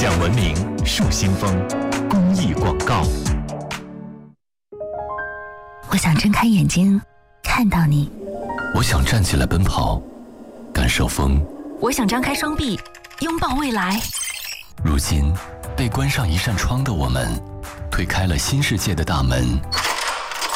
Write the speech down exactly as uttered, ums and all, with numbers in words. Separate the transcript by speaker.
Speaker 1: 讲文明树新风公益广告。
Speaker 2: 我想睁开眼睛看到你，
Speaker 3: 我想站起来奔跑，感受风。
Speaker 2: 我想张开双臂拥抱未来。
Speaker 3: 如今被关上一扇窗的我们，推开了新世界的大门。